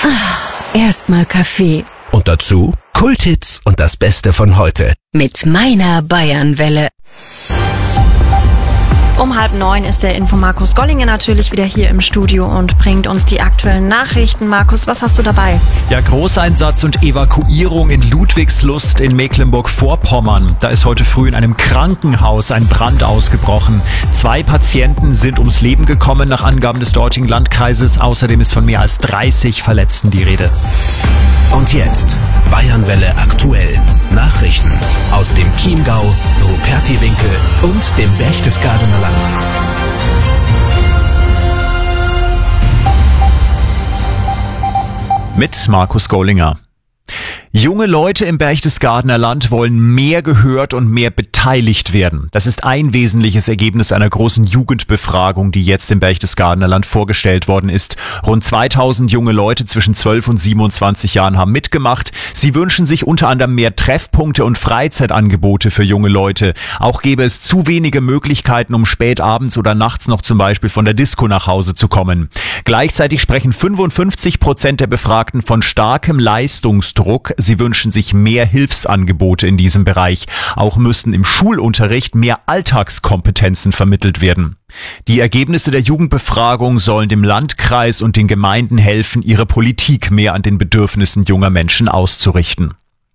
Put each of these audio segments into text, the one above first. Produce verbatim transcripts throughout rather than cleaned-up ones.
Erstmal Kaffee. Und dazu Kulthits und das Beste von heute. Mit meiner Bayernwelle. Um halb neun ist der Info Markus Gollinger natürlich wieder hier im Studio und bringt uns die aktuellen Nachrichten. Markus, was hast du dabei? Ja, Großeinsatz und Evakuierung in Ludwigslust in Mecklenburg-Vorpommern. Da ist heute früh in einem Krankenhaus ein Brand ausgebrochen. Zwei Patienten sind ums Leben gekommen nach Angaben des dortigen Landkreises. Außerdem ist von mehr als dreißig Verletzten die Rede. Und jetzt Bayernwelle aktuell. Nachrichten aus dem Chiemgau, Rupertiwinkel und dem Berchtesgadener Land. Mit Markus Gollinger. Junge Leute im Berchtesgadener Land wollen mehr gehört und mehr beteiligt werden. Das ist ein wesentliches Ergebnis einer großen Jugendbefragung, die jetzt im Berchtesgadener Land vorgestellt worden ist. Rund zweitausend junge Leute zwischen zwölf und siebenundzwanzig Jahren haben mitgemacht. Sie wünschen sich unter anderem mehr Treffpunkte und Freizeitangebote für junge Leute. Auch gäbe es zu wenige Möglichkeiten, um spät abends oder nachts noch zum Beispiel von der Disco nach Hause zu kommen. Gleichzeitig sprechen fünfundfünfzig Prozent der Befragten von starkem Leistungsdruck. Sie wünschen sich mehr Hilfsangebote in diesem Bereich. Auch müssten im Schulunterricht mehr Alltagskompetenzen vermittelt werden. Die Ergebnisse der Jugendbefragung sollen dem Landkreis und den Gemeinden helfen, ihre Politik mehr an den Bedürfnissen junger Menschen auszurichten.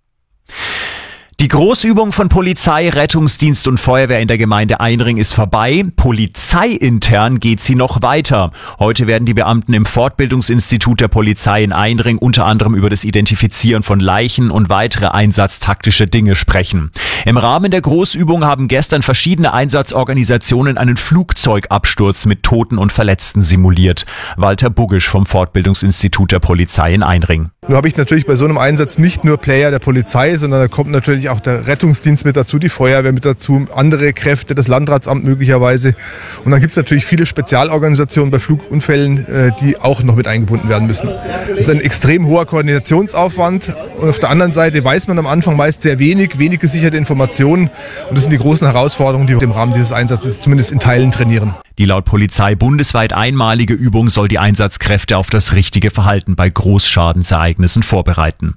Die Großübung von Polizei, Rettungsdienst und Feuerwehr in der Gemeinde Einring ist vorbei. Polizeiintern geht sie noch weiter. Heute werden die Beamten im Fortbildungsinstitut der Polizei in Einring unter anderem über das Identifizieren von Leichen und weitere einsatztaktische Dinge sprechen. Im Rahmen der Großübung haben gestern verschiedene Einsatzorganisationen einen Flugzeugabsturz mit Toten und Verletzten simuliert. Walter Buggisch vom Fortbildungsinstitut der Polizei in Einring. Nun habe ich natürlich bei so einem Einsatz nicht nur Player der Polizei, sondern da kommt natürlich auch der Rettungsdienst mit dazu, die Feuerwehr mit dazu, andere Kräfte, das Landratsamt möglicherweise. Und dann gibt es natürlich viele Spezialorganisationen bei Flugunfällen, die auch noch mit eingebunden werden müssen. Das ist ein extrem hoher Koordinationsaufwand und auf der anderen Seite weiß man am Anfang meist sehr wenig, wenig gesicherte Informationen und das sind die großen Herausforderungen, die wir im Rahmen dieses Einsatzes zumindest in Teilen trainieren. Die laut Polizei bundesweit einmalige Übung soll die Einsatzkräfte auf das richtige Verhalten bei Großschadensereignissen vorbereiten.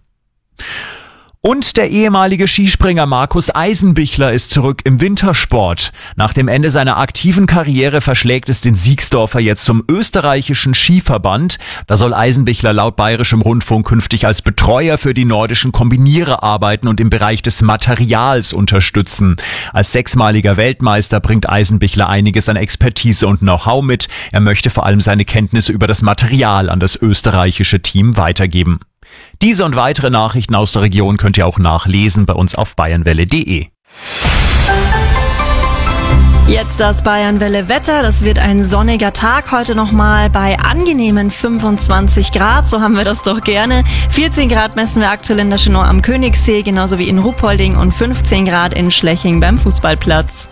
Und der ehemalige Skispringer Markus Eisenbichler ist zurück im Wintersport. Nach dem Ende seiner aktiven Karriere verschlägt es den Siegsdorfer jetzt zum österreichischen Skiverband. Da soll Eisenbichler laut Bayerischem Rundfunk künftig als Betreuer für die nordischen Kombinierer arbeiten und im Bereich des Materials unterstützen. Als sechsmaliger Weltmeister bringt Eisenbichler einiges an Expertise und Know-how mit. Er möchte vor allem seine Kenntnisse über das Material an das österreichische Team weitergeben. Diese und weitere Nachrichten aus der Region könnt ihr auch nachlesen bei uns auf bayernwelle punkt de. Jetzt das Bayernwelle Wetter. Das wird ein sonniger Tag heute nochmal bei angenehmen fünfundzwanzig Grad. So haben wir das doch gerne. vierzehn Grad messen wir aktuell in der Chenot am Königssee, genauso wie in Ruppolding und fünfzehn Grad in Schleching beim Fußballplatz.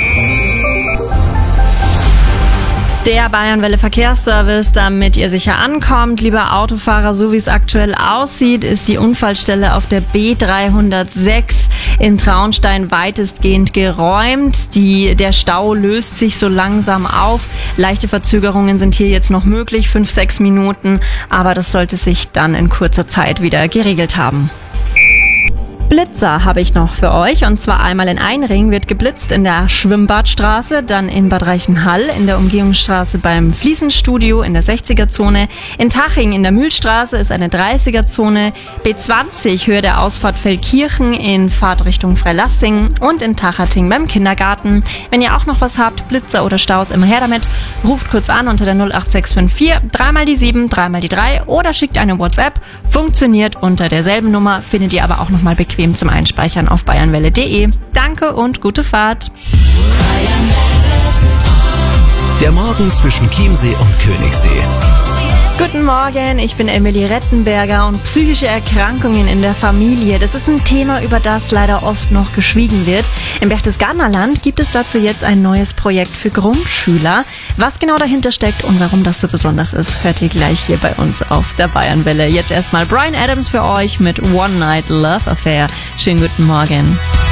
Der Bayernwelle Verkehrsservice, damit ihr sicher ankommt. Lieber Autofahrer, so wie es aktuell aussieht, ist die Unfallstelle auf der B dreihundertsechs in Traunstein weitestgehend geräumt. Die, der Stau löst sich so langsam auf. Leichte Verzögerungen sind hier jetzt noch möglich, fünf, sechs Minuten, aber das sollte sich dann in kurzer Zeit wieder geregelt haben. Blitzer habe ich noch für euch, und zwar einmal in Einring wird geblitzt in der Schwimmbadstraße, dann in Bad Reichenhall in der Umgehungsstraße beim Fliesenstudio in der sechziger-Zone, in Taching in der Mühlstraße ist eine dreißiger-Zone, B zwanzig Höhe der Ausfahrt Feldkirchen in Fahrtrichtung Freilassing und in Tachating beim Kindergarten. Wenn ihr auch noch was habt, Blitzer oder Staus, immer her damit, ruft kurz an unter der null acht sechs fünf vier, dreimal die sieben, dreimal die drei oder schickt eine WhatsApp, funktioniert unter derselben Nummer, findet ihr aber auch nochmal bequem zum Einspeichern auf bayernwelle punkt de. Danke und gute Fahrt. Der Morgen zwischen Chiemsee und Königssee. Guten Morgen, ich bin Emily Rettenberger und psychische Erkrankungen in der Familie. Das ist ein Thema, über das leider oft noch geschwiegen wird. Im Berchtesgadener Land gibt es dazu jetzt ein neues Projekt für Grundschüler. Was genau dahinter steckt und warum das so besonders ist, hört ihr gleich hier bei uns auf der Bayernwelle. Jetzt erstmal Bryan Adams für euch mit One Night Love Affair. Schönen guten Morgen.